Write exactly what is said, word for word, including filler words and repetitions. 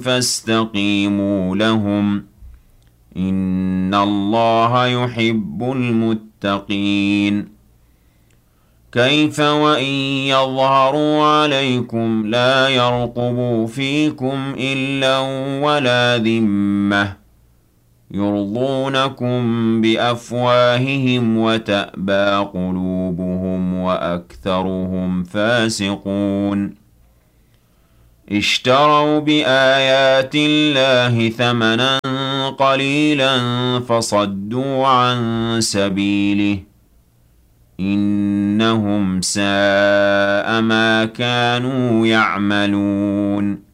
فاستقيموا لهم إن الله يحب المتقين كيف وإن يظهروا عليكم لا يرقبوا فيكم إلا ولا ذمة يرضونكم بأفواههم وتأبى قلوبهم وأكثرهم فاسقون اشتروا بآيات الله ثمنا قليلا فصدوا عن سبيله إنهم ساء ما كانوا يعملون